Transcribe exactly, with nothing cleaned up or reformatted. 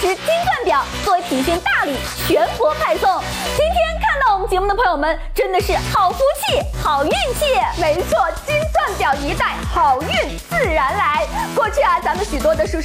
值金钻表作为品行大礼全国派送。今天看到我们节目的朋友们，真的是好福气、好运气。没错，金钻表一戴，好运自然来。过去啊，咱们许多的叔叔